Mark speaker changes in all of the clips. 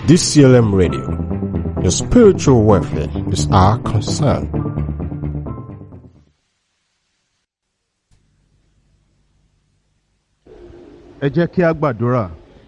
Speaker 1: DCLM Radio. Your spiritual welfare is our concern.
Speaker 2: Ẹ jẹ́ kí a gbàdúrà.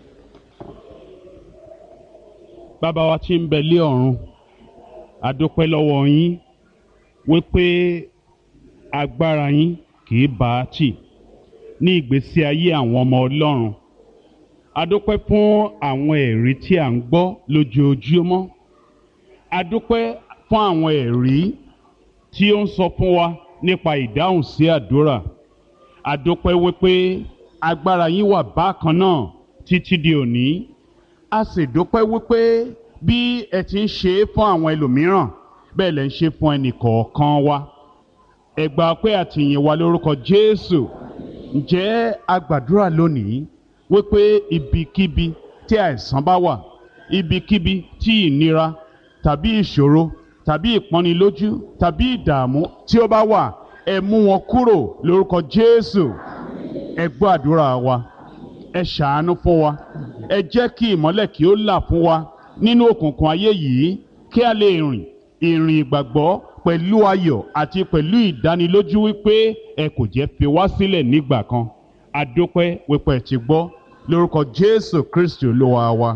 Speaker 2: Bàbá wa tí ń bẹ lé ọ̀run, a dúpẹ́ lọ́wọ́ yín wípé agbára yín kì í bá a tì ní ìgbésí ayé àwọn ọmọ Ọlọ́run. A dúpẹ́ fún àwọn ẹ̀rí tí à ń gbọ́ lójoojúmọ́. A dúpẹ́ fún àwọn ẹ̀rí tí ó ń sọ fún wa nípa ìdáhùn sí àdúrà. A dúpẹ́ wípé agbára yín wà bákan náà títí di òní. A sì dúpẹ́ wípé bí ẹ ti ń ṣe é fún àwọn ẹlòmíràn bẹ́ẹ̀ lẹ ń ṣe fún ẹnìkọ̀ọ̀kan wa. Ẹ gbà pé àtìyìn wa lórúkọ Jésù. Ǹjẹ́ a gbàdúrà lónìí wípé ibikíbi tí àìsàn bá wà, ibikíbi tí ìnira tàbí ìṣòro tàbí ìpọ́nilójú tàbí ìdààmú tí ó bá wà, ẹ mú wọn kúrò lórúkọ Jésù. Ẹ gbọ́ àdúrà wa, ẹ ṣàánú fún wa, ẹ jẹ́ kí ìmọ́lẹ̀ kí ó là fún wa nínú òkùnkùn ayé yìí, kí a lè rìn ìrìn ìgbàgbọ́ pẹ̀lú ayọ̀ àti pẹ̀lú ìdánilójú wípé ẹ kò jẹ́ fi wá sílẹ̀ nígbà kan. A dúpẹ́ wípé ẹ ti gbọ́ lórúkọ Jésù Kristi Olúwa wa.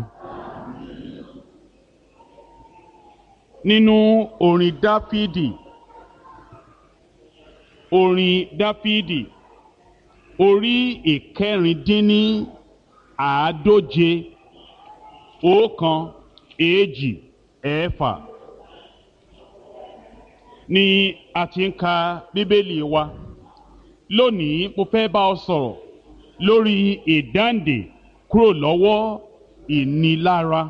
Speaker 2: Nínú orin Dáfídì orí ìkẹrìndínláàádóje 1-2-6 ni a ti ń ka Bíbélì wa. Lónìí mo fẹ́ bá ọ sọ̀rọ̀ lórí ìdáǹdè kúrò lọ́wọ́ ìnilára.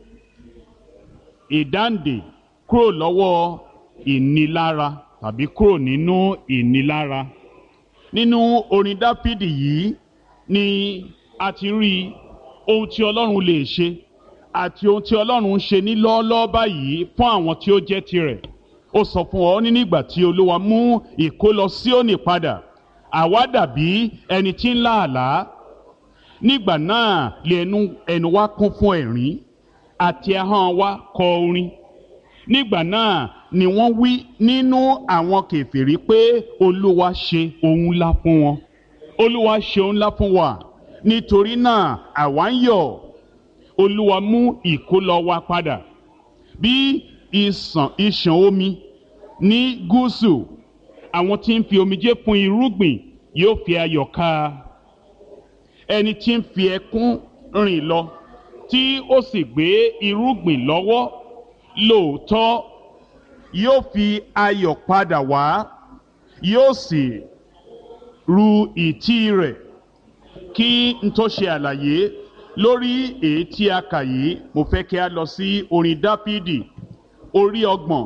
Speaker 2: Ìdáǹdè kúrò lọ́wọ́ ìnilára tàbí kúrò nínú ìnilára. Nínú orin Dáfídì yìí ni a ti rí ohun tí Ọlọ́run lè ṣe àti ohun tí Ọlọ́run ń ṣe ní lọ́ọ́lọ́ọ́ báyìí fún àwọn tí ó jẹ́ tirẹ̀. Ó sọ fún ọ ní nígbà tí Olúwa mú ìkólọ Síónì padà, àwa dàbí ẹni tí ń lá àlá. Nígbà náà lè ẹnu wa kún fún ẹ̀rín àti ahọ́n wa kọ orin. Nígbà náà ni wọ́n wí nínú àwọn kèfèrí pé Olúwa ṣe ohun ńlá fún wọn. Olúwa ṣe ohun ńlá fún wa. Nítorí náà àwa ń yọ̀. Olúwa mú ìkólọ wa padà bí ìṣàn omi ní gúúsù. Àwọn tí ń fi omijé fún irúgbìn yóò fi ayọ̀ ká. Ẹni tí ń fi ẹkún rìn lọ tí ó sì gbé irúgbìn lọ́wọ́, lóòótọ́ yóò fi ayọ̀ padà wá, yóò sì ru ìtí rẹ̀. Kí n tó ṣe àlàyé lórí èyí tí a kà yìí, mo fẹ́ kí a lọ sí orin Dáfídì orí 30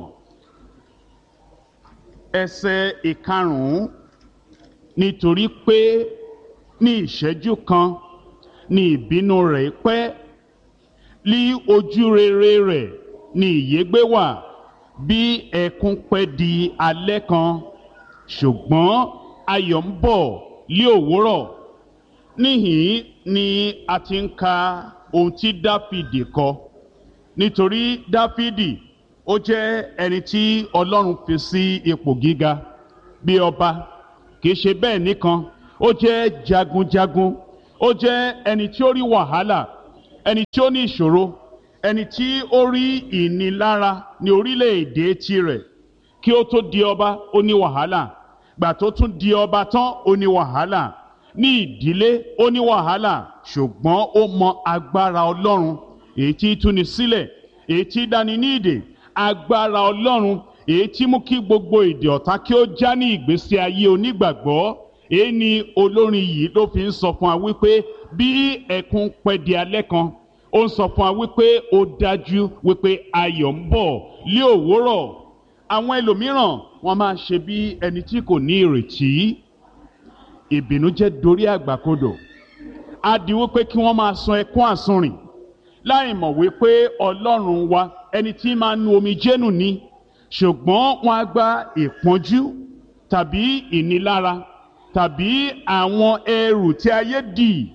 Speaker 2: ẹsẹ̀ 5. Nítorí pé ní ìṣẹ́jú kan ni ìbínú rẹ̀ pẹ́, lí ojú rere rẹ̀ ni ìyégbé wà, bí ẹkún pẹ́ di alẹ́ kan, ṣùgbọ́n ayọ̀ ń bọ̀ lí òwúrọ̀. Níhìn ni a ti ń ka ohun tí Dáfídì kọ. Nítorí Dáfídì ó jẹ́ ẹni tí Ọlọ́run fi sí ipò gíga bí ọba. Kìí ṣe bẹ́ẹ̀ nìkan, ó jẹ́ jagunjagun. Ó jẹ́ ẹni tí ó rí wàhálà, ẹni tí ó ní ìṣòro, ẹni tí ó rí ìnilára ní orílẹ̀-èdè tirẹ̀. Kí ó tó di ọba ó ní wàhálà, gbà tó tún di ọba tán ó ní wàhálà, ní ìdílé ó ní wàhálà. Ṣùgbọ́n ó mọ agbára Ọlọ́run èyí tí túni sílẹ̀, èyí tí dáni ní ìdè. Agbára Ọlọ́run èyí tí mú kí gbogbo ìdè ọ̀tá kí ó já ní ìgbésí ayé onígbàgbọ́. Èyí ni olórin yìí ló fi ń sọ fún wa wípé bí ẹkún pẹ́ di alẹ́ kan, ó ń sọ fún wa wípé ó dájú wípé ayọ̀ ń bọ̀ lí òwúrọ̀. Àwọn ẹlòmíràn wọ́n máa ṣe bí ẹni tí kò ní ìrètí. Ìbìnújẹ́ dorí àgbàkodò. Á di wípé kí wọ́n máa sun ẹkún àsunrìn láì mọ̀ wípé Ọlọ́run wa ẹni tí máa nu omijé nù ni. Ṣùgbọ́n wọ́n á gba ìpọ́njú tàbí ìnilára tàbí àwọn ẹrù tí ayé dì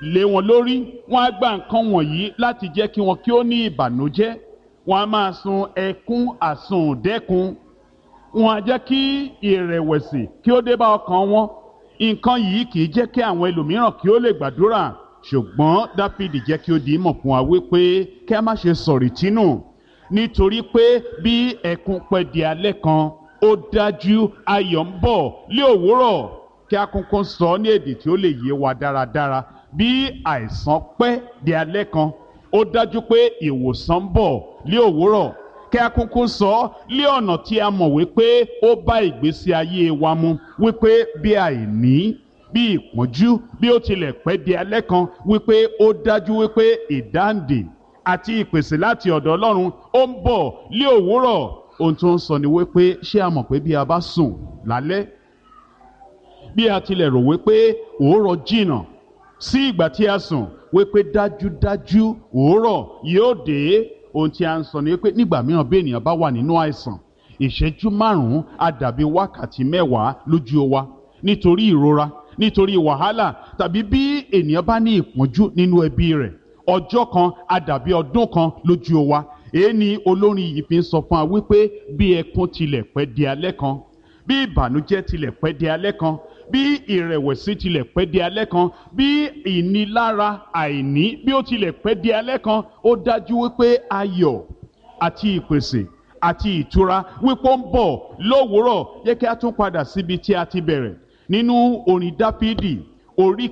Speaker 2: lé wọn lórí, wọ́n á gba nǹkan wọ̀nyí láti jẹ́ kí wọn kí ó ní ìbànújẹ́, wọ́n á máa sun ẹkún àsundẹ́kun, wọ́n á jẹ́ kí ìrẹ̀wẹ̀sì kí ó dé bá ọkàn wọn. Nǹkan yìí kì í jẹ́ kí àwọn ẹlòmíràn kí ó lè gbàdúrà, ṣùgbọ́n Dáfídì jẹ́ kí ó di ìmọ̀ fún wa wípé kí a má ṣe sọ̀rètí nù, nítorí pé bí ẹkún pẹ́ di alẹ́ kan, ó dájú ayọ̀ ń bọ̀ lé òwúrọ̀. Kí a kúnkún sọ ní èdè tí ó lè yé wa dáradára, bí àìsàn pẹ́ di alẹ́ kan, ó dájú pé ìwòsàn ń bọ̀ lé òwúrọ̀. Kí a kúnkún sọ lé ọ̀nà tí a mọ̀ wípé ó bá ìgbésí ayé wa mu, wípé bí àìní, bí ìpọ́njú, bí ó tilẹ̀ pẹ́ di alẹ́ kan, wípé ó dájú wípé ìdáǹdè àti ìpèsè láti ọ̀dọ̀ Ọlọ́run ó ń bọ̀ lé òwúrọ̀. Ohun tó ń sọ ni wípé ṣé a mọ̀ pé bí a bá sùn lálẹ́, bí a tilẹ̀ rò wípé òórọ̀ jìnnà sí ìgbà tí a sùn, wípé dájúdájú òórọ̀ yóò dé. Ohun tí a ń sọ ni wípé nígbà mìíràn bí ènìyàn bá wà nínú àìsàn, ìṣẹ́jú márùn-ún á dàbí wákàtí mẹ́wàá lójú wa, nítorí ìrora, nítorí wàhálà, tàbí bí ènìyàn bá ní ìpọ́njú nínú ẹbí rẹ̀, ọjọ́ kan á dàbí ọdún kan lójú wa. Èyí ni olórin yìí fi ń sọ fún wa wípé bí ẹkún tilẹ̀ pẹ́ di alẹ́ kan, bí ìbànújẹ́ tilẹ̀ pẹ́ di alẹ́ kan, bí ìrẹ̀wẹ̀sì tilẹ̀ pẹ́ di alẹ́ kan, bí ìnilára àìní bí ó tilẹ̀ pẹ́ di alẹ́ kan, ó dájú wípé ayọ̀ àti ìpèsè àti ìtura wípé ó ń bọ̀ lówùúrọ̀. Yẹ kí a tún padà síbi tí a ti bẹ̀rẹ̀ nínú orin Dáfídì orí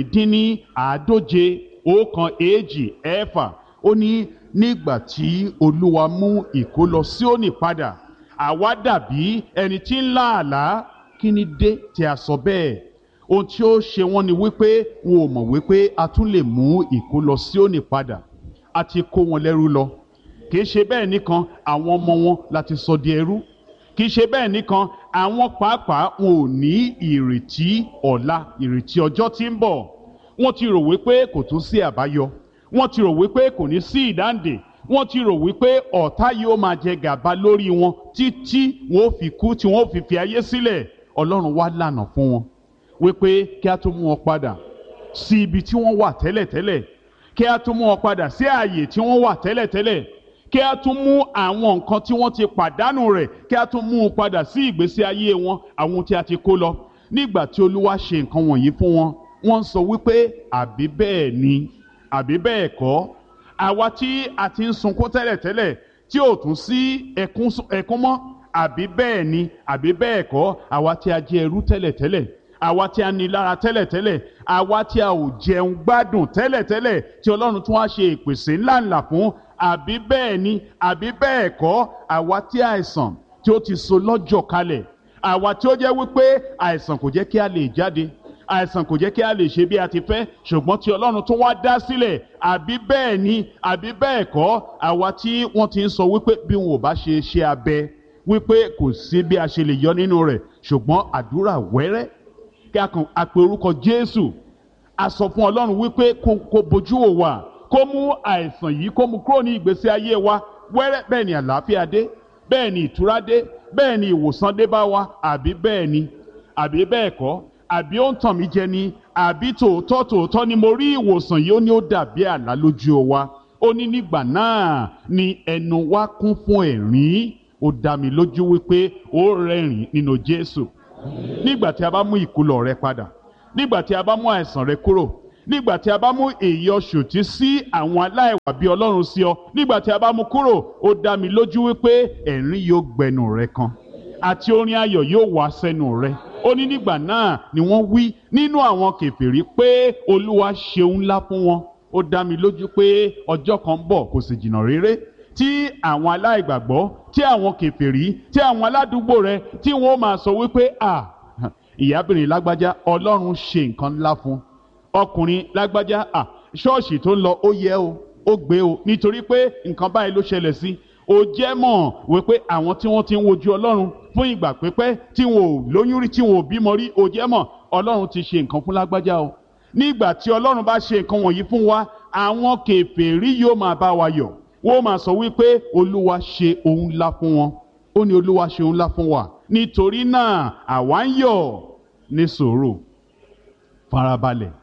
Speaker 2: 139:1-2-6. Ó ní nígbà tí Olúwa mú ìkólọ Síónì padà, àwa dàbí ẹni tí ń lá àlá. Kí ni dé tí a sọ bẹ́ẹ̀? Ohun tí ó ṣe wọ́n ni wípé wọn ò mọ̀ wípé a tún lè mú ìkólọ Síónì padà. A ti kó wọn lẹ́rú lọ. Kì í ṣe bẹ́ẹ̀ nìkan, àwọn ọmọ wọn láti sọ di ẹrú. Kì í ṣe bẹ́ẹ̀ nìkan, àwọn pàápàá wọn ò ní ìrètí ọ̀la, ìrètí ọjọ́ tí ń bọ̀. Wọ́n ti rò wípé kò tún sí àbáyọ. Wọ́n ti rò wípé kò ní sí ìdáǹdè. Wọ́n ti rò wípé ọ̀tá yóò máa jẹ gàba lórí wọn títí wọn ó fi kú, tí wọn ó fi ayé sílẹ̀. Ọlọ́run wá lànà fún wọn wípé kí a tún mú wọn padà sí ibi tí wọ́n wà tẹ́lẹ̀tẹ́lẹ̀, kí a tún mú wọn padà sí ààyè tí wọ́n wà tẹ́lẹ̀tẹ́lẹ̀, kí a tún mú àwọn nǹkan tí wọ́n ti pàdánù rẹ̀, kí a tún mú wọn padà sí ìgbésí ayé wọn, àwọn tí a ti kó lọ. Nígbà tí Olúwa ṣe nǹkan wọ̀nyí fún wọn, wọ́n ń sọ wípé àbí bẹ́ẹ̀ ni, àbí bẹ́ẹ̀ kọ́. Àwa tí a ti ń sunkún tẹ́lẹ̀tẹ́lẹ̀ tí ò tún sí ẹkún mọ́, àbí bẹ́ẹ̀ ni, àbí bẹ́ẹ̀ kọ́. Àwa tí a jẹ́ ẹrú tẹ́lẹ̀tẹ́lẹ̀, àwa tí a ní lára tẹ́lẹ̀tẹ́lẹ̀, àwa tí a ò jẹun gbádùn tẹ́lẹ̀tẹ́lẹ̀, tí Ọlọ́run tún wá ṣe ìpèsè ńláńlá fún, àbí bẹ́ẹ̀ ni, àbí bẹ́ẹ̀ kọ́. Àwa tí àìsàn tí ó ti so lọ́jọ́ kalẹ̀, àwa tí ó jẹ́ wípé àìsàn kò jẹ́ kí a lè jáde, àìsàn kò jẹ́ kí a lè ṣe bí a ti fẹ́, ṣùgbọ́n tí Ọlọ́run tún wá dá sílẹ̀, àbí bẹ́ẹ̀ ni, àbí bẹ́ẹ̀ kọ́. Àwa tí wọ́n ti ń sọ wípé bí wọn ò bá ṣe iṣẹ́ abẹ, wípé kò sí bí a ṣe lè yọ nínú rẹ̀, ṣùgbọ́n àdúrà wẹ́rẹ́, kí a pe orúkọ Jésù, a sọ fún Ọlọ́run wípé kó bojú wò wá, kó mú àìsàn yìí, kó mú kúrò ní ìgbésí ayé wa wẹ́rẹ́. Bẹ́ẹ̀ ni àlàáfíà dé, bẹ́ẹ̀ ni ìtura dé, bẹ́ẹ̀ ni ìwòsàn dé bá wa. Àbí bẹ́ẹ̀ ni, àbí bẹ́ẹ̀ kọ́. Àbí ó ń tàn mí jẹ ni, àbí tòótọ́ ni mo rí ìwòsàn yìí. Ó ní ó dàbí àlá lójú wa. Ó ní nígbà náà ni ẹnu wa kún fún ẹ̀rín. Ó dá mi lójú wípé ó rẹ́rìn nínú Jésù. Nígbà tí a bá mú ìkólọ rẹ padà, nígbà tí a bá mú àìsàn rẹ kúrò, nígbà tí a bá mú èyí ọ̀ṣòtí sí àwọn aláìwà bí Ọlọ́run sí ọ, nígbà tí a bá mú kúrò, ó dá mi lójú wípé ẹ̀rín yóò gbẹnu rẹ kan àti orin ayọ̀ yóò wá sẹ́nu rẹ. Ó ní nígbà náà ni wọ́n wí nínú àwọn kèfèrí pé Olúwa ṣeun ńlá fún wọn. Ó dá mi lójú pé ọjọ́ kan bọ̀, kò sì jìnnà réré, tí àwọn aláìgbàgbọ́, tí àwọn kèfèrí, tí àwọn aládùúgbò rẹ, tí wọ́n máa sọ wípé ìyábìnrin lágbájá, Ọlọ́run ṣe nǹkan ńlá fún. Ọkùnrin lágbájá, ṣọ́ọ̀ṣì tó ń lọ ó yẹ o, ó gbé o, nítorí pé nǹkan báyìí ló ṣẹlẹ̀ sí. Ó jẹ́ mọ̀ wípé àwọn tí wọ́n ti ń wojú Ọlọ́run fún ìgbà pípẹ́, tí wọn ò lóyún rí, tí wọn ò bímọ rí, ó jẹ́ mọ̀ Ọlọ́run ti ṣe nǹkan fún lágbájá o. Nígbà tí Ọlọ́run bá ṣe nǹkan wọ̀nyí fún wa, àwọn kèfèrí yóò máa bá wa yọ̀. Wọ́n máa sọ wípé Olúwa ṣe ohun ńlá fún wọn. Ó ní Olúwa ṣe ohun ńlá fún wa. Nítorí náà àwa ń yọ̀. Ní sùúrù, farabalẹ̀,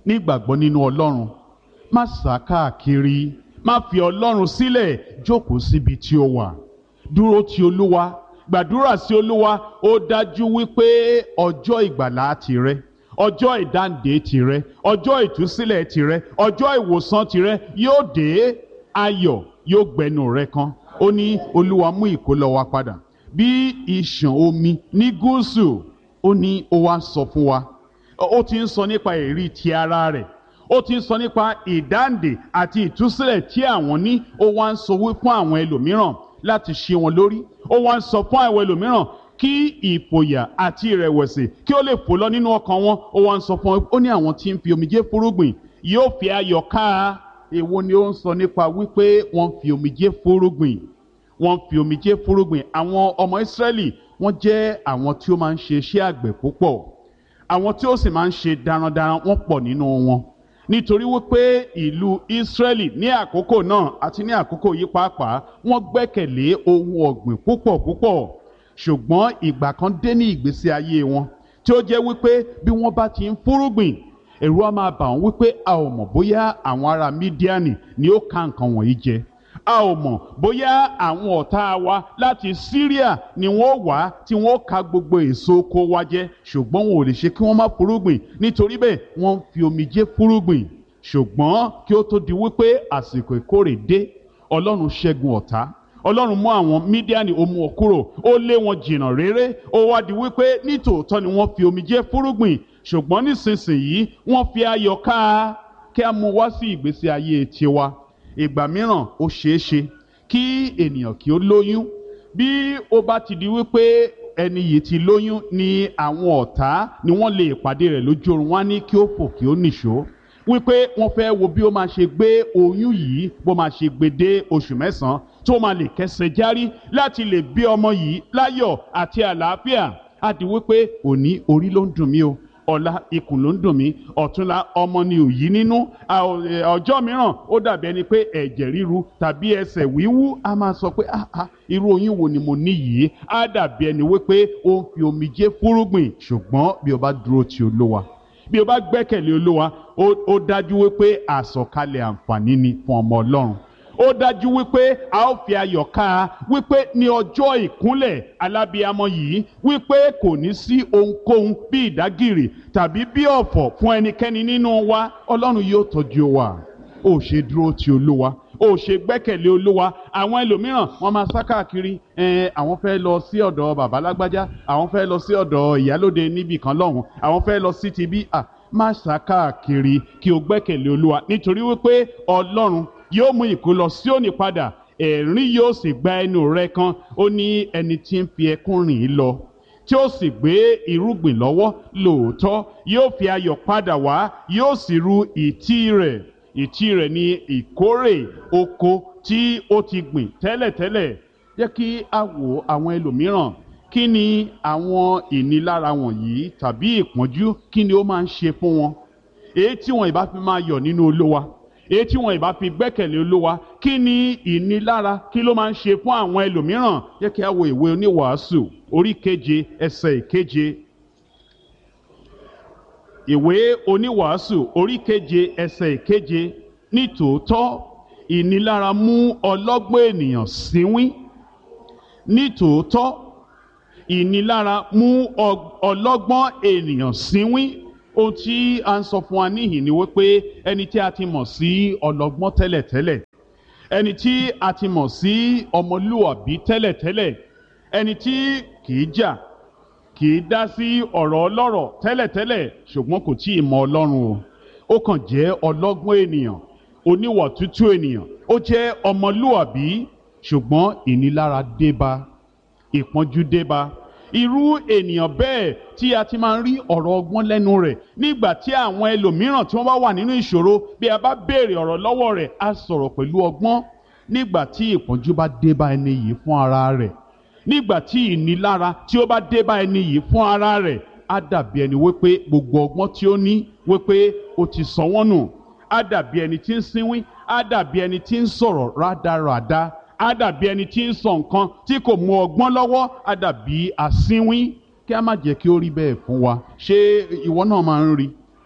Speaker 2: nígbàgbọ́ nínú Ọlọ́run, má sá káàkiri, má fi Ọlọ́run sílẹ̀, jókòó síbi tí ó wà, dúró ti Olúwa, gbàdúrà sí Olúwa. Ó dájú wípé ọjọ́ ìgbàlà tìrẹ, ọjọ́ ìdáǹdè tìrẹ, ọjọ́ ìtúsílẹ̀ tìrẹ, ọjọ́ ìwòsàn tìrẹ yóò dé, ayọ̀ yóò gbẹnu rẹ kan. Ó ní Olúwa mú ìkólọ wa padà bí ìṣàn omi ní gúúsù. Ó ní ó wá sọ fún wa, ó ti ń sọ nípa èrí ti ara rẹ̀, ó ti ń sọ nípa ìdáǹdè àti ìtúsílẹ̀ tí àwọn ní. Ó wá ń sọ wí fún àwọn ẹlòmíràn láti ṣe wọn lórí. Ó wá ń sọ fún àwọn ẹlòmíràn kí ìfòyà àti ìrẹ̀wẹ̀sì kí ó lè fò lọ nínú ọkàn wọn. Ó wá ń sọ fún wọn, ó ní àwọn tí ń fi omijé fúrúgbìn yóò fi ayọ̀ ká a. Èwo ni ó ń sọ nípa wípé wọ́n fi omijé fúrúgbìn? Wọ́n fi omijé fúrúgbìn. Àwọn ọmọ Ísírẹ́lì wọ́n jẹ́ àwọn tí ó máa ń ṣe iṣẹ́ àgbẹ̀ púpọ̀, àwọn tí ó sì máa ń ṣe darandaran wọ́n pọ̀ nínú wọn, nítorí wípé ìlú Ísírẹ́lì ní àkókò náà àti ní àkókò yìí pàápàá wọ́n gbẹ́kẹ̀lé ohun ọ̀gbìn púpọ̀ púpọ̀. Ṣùgbọ́n ìgbà kan dé ní ìgbésí ayé wọn tí ó jẹ́ wípé bí wọ́n bá ti ń fúrúgbìn, ẹ̀rù á máa bà wọ́n wípé a ò mọ̀ bóyá àwọn ará Mídíánì ni ó ká nǹkan wọ̀nyí jẹ, a ò mọ̀ bóyá àwọn ọ̀tá wa láti Síríà ni wọ́n wá tí wọ́n ká gbogbo èso oko wa jẹ. Ṣùgbọ́n wọn ò lè ṣe kí wọ́n má fúrúgbìn, nítorí bẹ́ẹ̀ wọ́n fi omijé fúrúgbìn. Ṣùgbọ́n kí ó tó di wípé àsìkò ìkórè dé, Ọlọ́run ṣẹ́gun ọ̀tá, Ọlọ́run mú àwọn Mídíánì, ó mú wọn kúrò, ó lé wọn jìnnà réré. Ó wá di wípé nítòótọ́ ni wọ́n fi omijé fúrúgbìn, ṣùgbọ́n nísinsìnyí wọ́n fi ayọ̀ ká a. Kí a mú wá sí ìgbésí ayé tiwa. Ìgbà mìíràn ó ṣeé ṣe kí ènìyàn kí ó lóyún. Bí ó bá ti di wípé ẹni yìí ti lóyún, ni àwọn ọ̀tá ni wọ́n lè pàdé rẹ̀ lójú oorun, wọ́n á ní kí ó fò kí ó nìṣó, wípé wọ́n fẹ́ wo bí ó máa ṣe gbé oyún yìí, bó máa ṣe gbé dé oṣù 9 tó máa lè kẹsẹ̀ járí láti lè bí ọmọ yìí láyọ̀ àti àlàáfíà. Á di wípé òní orí ló ń dùn mí o, ọ̀la ikùn ló ń dùn mí, ọ̀túnla ọmọ ni ò yí nínú, ọjọ́ mìíràn ó dàbí ẹni pé ẹ̀jẹ̀ ríru tàbí ẹsẹ̀ wíwú. A máa sọ pé irú oyún wo ni mo ní yìí? Á dàbí ẹni wípé ó ń fi omijé fúrúgbìn. Ṣùgbọ́n bí o bá dúró ti Olúwa, bí o bá gbẹ́kẹ̀lé Olúwa, ó dájú wípé àsọ̀kalẹ̀ àǹfààní ni fún ọmọ Ọlọ́run. Ó dájú wípé a ó fi ayọ̀ ká a, wípé ní ọjọ́ ìkúnlẹ̀ alábíamọ yìí, wípé kò ní sí ohunkóhun bí ìdágìrì tàbí bí ọ̀fọ̀ fún ẹnikẹ́ni nínú wa. Ọlọ́run yóò tọ́jú wa. Ó ṣe dúró ti Olúwa, ó ṣe gbẹ́kẹ̀lé Olúwa. Àwọn ẹlòmíràn wọ́n máa sá káàkiri, àwọn fẹ́ lọ sí ọ̀dọ̀ bàbá lágbájá, àwọn fẹ́ lọ sí ọ̀dọ̀ ìyálóde níbì kan lọ́hùn, àwọn fẹ́ lọ sí ti bí. Má sá káàkiri, kí o gbẹ́kẹ̀lé Olúwa, nítorí wípé Ọlọ́run yóò mú ìkólọ Síónì padà, ẹ̀rín yóò sì gba ẹnu rẹ kan. Ó ní ẹni tí ń fi ẹkún rìn lọ, tí ó sì gbé irúgbìn lọ́wọ́, lóòótọ́ yóò fi ayọ̀ padà wá, yóò sì ru ìtí rẹ̀. Ìtí rẹ̀ ni ìkórè oko tí ó ti gbìn tẹ́lẹ̀tẹ́lẹ̀. Jẹ́ kí a wo àwọn ẹlòmíràn. Kí ni àwọn ìnilára wọ̀nyí tàbí ìpọ́njú, kí ni ó máa ń ṣe fún wọn? Èyí tí wọn ìbá fi máa yọ̀ nínú Olúwa, èyí tí wọn ìbá fi gbẹ́kẹ̀lé Olúwa, kí ni ìnilára, kí ló máa ń ṣe fún àwọn ẹlòmíràn? Jẹ́ kí a wo ìwé Oníwàásù orí 7 ẹsẹ̀ 7. Ìwé Oníwàásù orí 7 ẹsẹ̀ 7. Nítòótọ́ ìnilára mú ọlọ́gbọ́n ènìyàn sínwín. Nítòótọ́ ìnilára mú ọlọ́gbọ́n ènìyàn sínwín. Ohun tí a ń sọ fún wa níhìn ni wípé ẹni tí a ti mọ̀ sí ọlọ́gbọ́n tẹ́lẹ̀tẹ́lẹ̀, ẹni tí a ti mọ̀ sí ọmọlúwàbí tẹ́lẹ̀tẹ́lẹ̀, ẹni tí kìí jà, kìí dá sí ọ̀rọ̀ ọlọ́rọ̀ tẹ́lẹ̀tẹ́lẹ̀, ṣùgbọ́n kò tí ì mọ Ọlọ́run o. Ó kàn jẹ́ ọlọ́gbọ́n ènìyàn, oníwà tútù ènìyàn, ó jẹ́ ọmọlúwàbí, ṣùgbọ́n ìnilára débá, ìpọ́njú débá. Irú ènìyàn bẹ́ẹ̀ tí a ti máa ń rí ọ̀rọ̀ ọgbọ́n lẹ́nu rẹ̀, nígbà tí àwọn ẹlòmíràn tí wọ́n bá wà nínú ìṣòro, bí a bá béèrè ọ̀rọ̀ lọ́wọ́ rẹ̀, á sọ̀rọ̀ pẹ̀lú ọgbọ́n. Nígbà tí ìpọ́njú bá dé bá ẹni yìí fún ara rẹ̀, nígbà tí ìnilára tí ó bá dé bá ẹni yìí fún ara rẹ̀, á dàbí ẹni wípé gbogbo ọgbọ́n tí ó ní wípé ó ti sọ wọ́n nù. Á dàbí ẹni tí ń sínwín, á dàbí ẹni tí ń sọ̀rọ̀ rádaràda, á dàbí ẹni tí ń sọ nǹkan tí kò mú ọgbọ́n lọ́wọ́, á dàbí asínwín. Kí a má jẹ́ kí ó rí bẹ́ẹ̀ fún wa. Ṣé ìwọ náà máa ń rí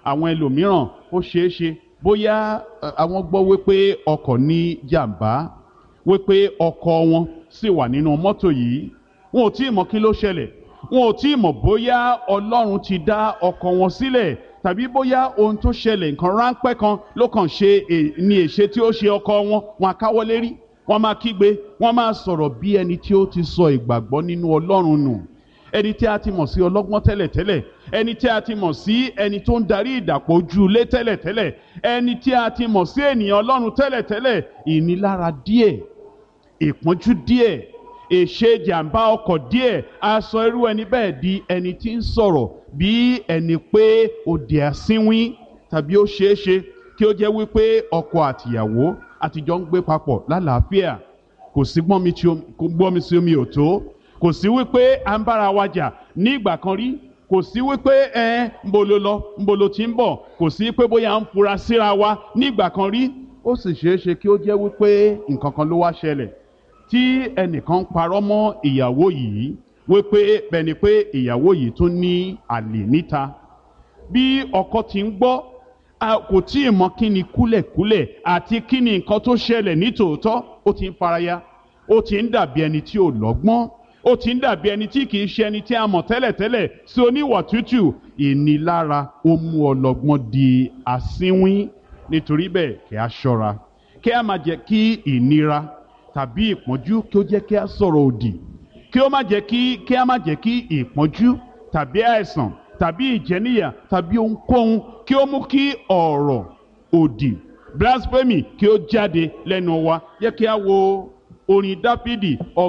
Speaker 2: àwọn ẹlòmíràn ó ṣeé ṣe bóyá àwọn gbọ́ wípé ọkọ̀ ní jàǹbá, wípé ọkọ̀ wọn sì wà nínú mọ́tò yìí, wọn ò tí ì mọ̀ kí ló ṣẹlẹ̀, wọn ò tí ì mọ̀ bóyá Ọlọ́run ti dá ọkọ̀ wọn sílẹ̀ tàbí bóyá ohun tó ṣẹlẹ̀ nǹkan ráńpẹ́ kan ló kàn ṣe ní èṣe tí ó ṣe ọkọ̀ wọn. Wọn á káwọ́ lérí, wọ́n máa kígbe, wọ́n máa sọ̀rọ̀ bí ẹni tí ó ti sọ ìgbàgbọ́ nínú Ọlọ́run nù, ẹni tí a ti mọ̀ sí ọlọ́gbọ́n tẹ́lẹ̀tẹ́lẹ̀, ẹni tí a ti mọ̀ sí ẹni tó ń darí ìdàpọ̀ ojú ilé tẹ́lẹ̀tẹ́lẹ̀, ẹni tí a ti mọ̀ sí ènìyàn Ọlọ́run tẹ́lẹ̀tẹ́lẹ̀. Ìnilára díẹ̀, ìpọ́njú díẹ̀, èṣe jàǹbá ọkọ̀ díẹ̀ á sọ irú ẹni bẹ́ẹ̀ di ẹni tí ń sọ̀rọ̀ bí ẹni pé ó di asínwín, tàbí ó ṣeé ṣe kí ó jẹ́ wípé ọkọ àtìyàwó àtijọ́ ń gbé papọ̀ lálàáfíà, kò sí gbọ́nmi sí omi ò tó, kò sí wípé à ń bára wa jà ní ìgbà kan rí, kò sí wípé ń bo lo lọ ń bo lo ti ń bọ̀, kò sí pé bóyá à ń fura síra wa ní ìgbà kan rí. Ó sì ṣeé ṣe kí ó jẹ́ wípé nǹkan kan ló wá ṣẹlẹ̀ tí ẹnìkan parọ́ mọ́ ìyàwó yìí wípé bẹ́ẹ̀ ni pé ìyàwó yìí tún ní àlè níta. Bí ọkọ ti ń gbọ́, kò tí ì mọ̀ kí ni kúlẹ̀kúlẹ̀ àti kí ni nǹkan tó ṣẹlẹ̀ ní tòótọ́, ó ti ń faraya, ó ti ń dàbí ẹni tí ò lọ́gbọ́n, ó ti ń dàbí ẹni tí kì í ṣe ẹni tí a mọ̀ tẹ́lẹ̀tẹ́lẹ̀ sí oníwà tútù. Ìnilára ó mú ọlọ́gbọ́n di asínwín. Nítorí bẹ́ẹ̀ kí a ṣọ́ra, kí a má jẹ́ kí ìnira tàbí ìpọ́njú kí ó jẹ́ kí a sọ̀rọ̀ òdì, kí a má jẹ́ kí ìpọ́njú tàbí àìsàn tàbí ìjẹníyà tàbí ohunkóhun kí ó mú kí ọ̀rọ̀ òdì, blasphemy, kí ó jáde lẹ́nu wa. Jẹ́ kí a wo orin Dáfídì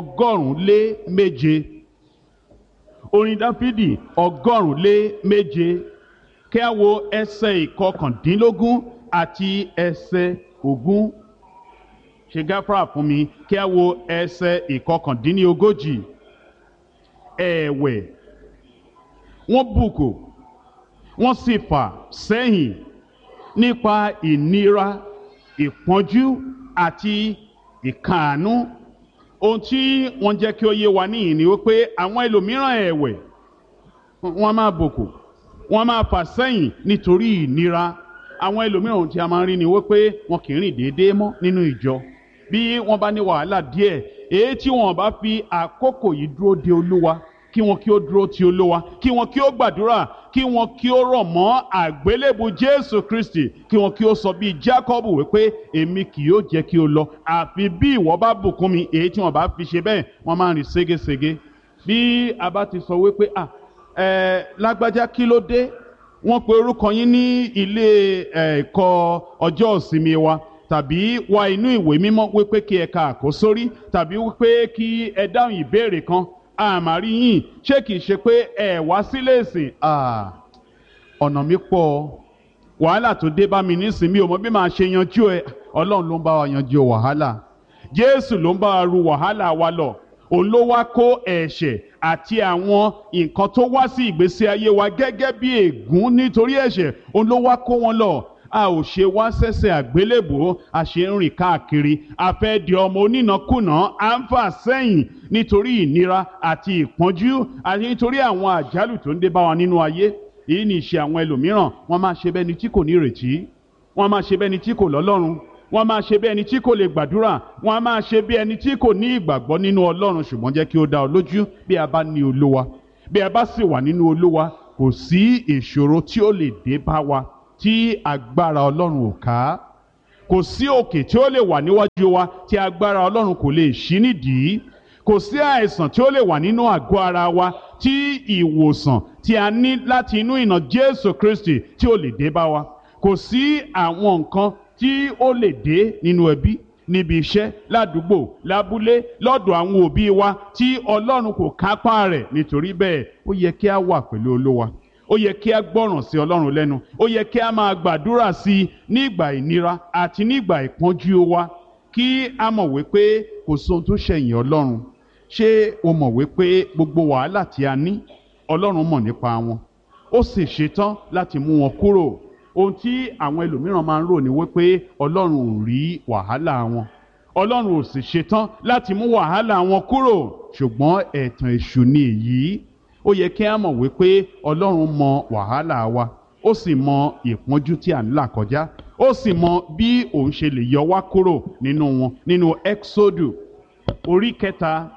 Speaker 2: 107. Orin Dáfídì 107, kí a wo ẹsẹ̀ 19 àti ẹsẹ̀ 20. Ṣe gáfárà fún mi, kí a wo ẹsẹ̀ 39. Ẹ̀wẹ̀ wọ́n bùkù, wọ́n sì fà sẹ́yìn nípa ìnira, ìpọ́njú àti ìkáàánú. Ohun tí wọ́n jẹ́ kí ó yé wa níyìn ni wípé àwọn ẹlòmíràn ẹ̀wẹ̀ wọ́n máa bùkù, wọ́n máa fà sẹ́yìn nítorí ìnira. Àwọn ẹlòmíràn ohun tí a máa ń rí ni wípé wọn kì í rìn déédéé mọ́ nínú ìjọ. Bí wọ́n bá ní wàhálà díẹ̀, èyí tí wọ́n bá fi àkókò yìí dúró de Olúwa, kí wọn kí ó dúró ti Olúwa, kí wọn kí ó gbàdúrà, kí wọn kí ó rọ̀ mọ́ àgbélébù Jésù Kristi, kí wọn kí ó sọ bíi Jákọ́bù wípé èmi kì yóò jẹ́ kí o lọ àfi bí ìwọ bá bùkún mi. Èyí tí wọ́n bá fi ṣe bẹ́ẹ̀, wọ́n máa ń rìn ségesège. Bí a bá ti sọ wípé lágbájá kí ló dé, wọ́n pe orúkọ yín ní ilé ẹ̀kọ́ ọjọ́ ìsinmi wa, tàbí wá inú ìwé mímọ́ wípé kí ẹ ka àkósórí, tàbí wípé kí ẹ dáhùn ìbéèrè kan, àmàrí yín ṣé kìí ṣe pé ẹ wá sílé ìsìn? Ọ̀nà mi pọ̀, wàhálà tó dé bá mi nísìn, mi ò mọ̀ bí màá ṣe yanjú ẹ. Ọlọ́run ló ń bá wa yanjú wàhálà, Jésù ló ń bá wa ru wàhálà wa lọ. Òun ló wá kó ẹ̀ṣẹ̀ àti àwọn nǹkan tó wá sí ìgbésí ayé wa gẹ́gẹ́ bí ègún nítorí ẹ̀ṣẹ̀, òun ló wá kó wọn lọ. A ò ṣe wá sẹ́sẹ̀ àgbélébùú, a ṣe ń rìn káàkiri, a fẹ́ di ọmọ onínàkúnà, à ń fà sẹ́yìn nítorí ìnira àti ìpọ́njú àti nítorí àwọn àjálù tó ń dé bá wa nínú ayé. Èyí ni ìṣe àwọn ẹlòmíràn. Wọ́n máa ṣe bẹ́ni tí kò ní ìrètí, wọ́n máa ṣe bẹ́ni tí kò lọ́lọ́run, wọ́n máa ṣe bí ẹni tí kò lè gbàdúrà, wọ́n máa ṣe bí ẹni tí kò ní ìgbàgbọ́ nínú Ọlọ́run. Ṣùgbọ́n jẹ́ kí ó dá ọ lójú, bí a bá ní Olúwa, bí a bá sì wà nínú Olúwa, kò sí ìṣòro tí ó lè dé bá wa tí agbára Ọlọ́run ò ká. Kò sí òkè tí ó lè wà níwájú wa tí agbára Ọlọ́run kò lè ṣí nídìí. Kò sí àìsàn tí ó lè wà nínú àgọ́ ara wa tí ìwòsàn tí a ní láti inú ìnà Jésù Kristi tí ó lè dé bá wa. Kò sí àwọn nǹkan tí ó lè dé nínú ẹbí, níbi iṣẹ́, ládùúgbò, lábúlé, lọ́dọ̀ àwọn òbí wa tí Ọlọ́run kò kápá rẹ̀. Nítorí bẹ́ẹ̀ ó yẹ kí a wà pẹ̀lú Olúwa, ó yẹ kí a gbọ́ràn sí Ọlọ́run lẹ́nu, ó yẹ kí a máa gbàdúrà sí i nígbà ìnira àti nígbà ìpọ́njú wa, kí a mọ̀ wípé kò sóhun tó ṣẹ̀yìn Ọlọ́run. Ṣé o mọ̀ wípé gbogbo wàhálà tí a ní, Ọlọ́run mọ̀ nípa wọn, ó sì ṣetán láti mú wọn kúrò. Ohun tí àwọn ẹlòmíràn máa ń rò ní wípé Ọlọ́run ò rí wàhálà wọn, Ọlọ́run ò sì ṣetán láti mú wàhálà wọn kúrò. Ṣùgbọ́n ẹ̀tàn èṣù ni èyí. Ó yẹ kí a mọ̀ wípé Ọlọ́run mọ wàhálà wa, ó sì mọ ìpọ́njú tí à ń là kọjá, ó sì mọ bí òun ṣe lè yọ wá kúrò nínú wọn. Nínú Ẹ́kísódù orí kẹta,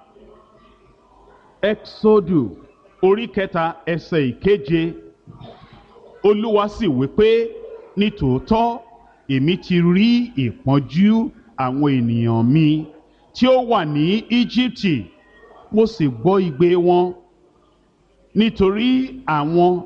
Speaker 2: Ẹ́kísódù orí kẹta ẹsẹ̀ ìkeje, Olúwa sì wí pé nítòótọ́ èmi ti rí ìpọ́njú àwọn ènìyàn mi tí ó wà ní Íjíbítì, mo sì gbọ́ igbe wọn nítorí àwọn